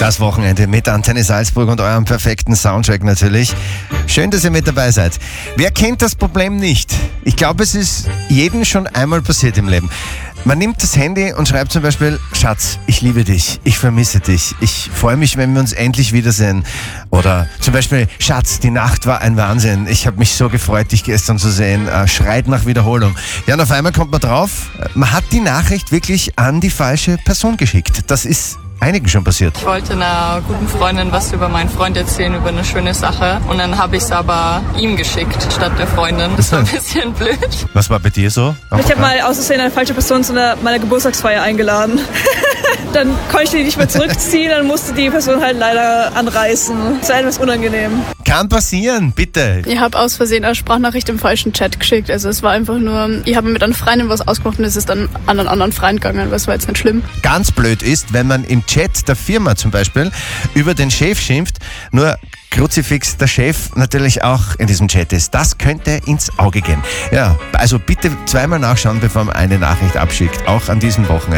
Das Wochenende mit Antenne Salzburg und eurem perfekten Soundtrack natürlich. Schön, dass ihr mit dabei seid. Wer kennt das Problem nicht? Ich glaube, es ist jedem schon einmal passiert im Leben. Man nimmt das Handy und schreibt zum Beispiel: Schatz, ich liebe dich, ich vermisse dich, ich freue mich, wenn wir uns endlich wiedersehen. Oder zum Beispiel: Schatz, die Nacht war ein Wahnsinn, ich habe mich so gefreut, dich gestern zu sehen. Schreit nach Wiederholung. Ja, und auf einmal kommt man drauf, man hat die Nachricht wirklich an die falsche Person geschickt. Das ist einigen schon passiert. Ich wollte einer guten Freundin was über meinen Freund erzählen, über eine schöne Sache. Und dann habe ich es aber ihm geschickt, statt der Freundin. Das war ein bisschen blöd. Was war bei dir so? Ich habe mal aus Versehen eine falsche Person zu meiner Geburtstagsfeier eingeladen. Dann konnte ich die nicht mehr zurückziehen, dann musste die Person halt leider anreißen. Das war etwas unangenehm. Kann passieren, bitte. Ich habe aus Versehen eine Sprachnachricht im falschen Chat geschickt. Also es war einfach nur, ich habe mit einer Freundin was ausgemacht und es ist dann an einen anderen Freund gegangen. Das war jetzt nicht schlimm. Ganz blöd ist, wenn man im Chat der Firma zum Beispiel über den Chef schimpft, nur Kruzifix der Chef natürlich auch in diesem Chat ist. Das könnte ins Auge gehen. Ja, also bitte zweimal nachschauen, bevor man eine Nachricht abschickt, auch an diesem Wochenende.